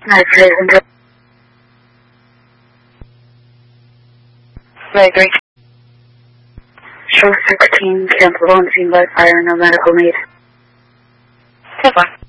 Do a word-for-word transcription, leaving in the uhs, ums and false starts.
nine three. nine three. Show sixteen, cancel on scene by fire, no medical need. ten four.